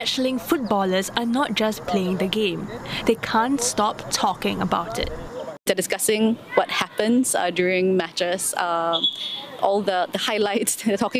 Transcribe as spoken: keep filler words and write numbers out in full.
Matchling footballers are not just playing the game. They can't stop talking about it. They're discussing what happens uh, during matches, uh, all the, the highlights. They're talking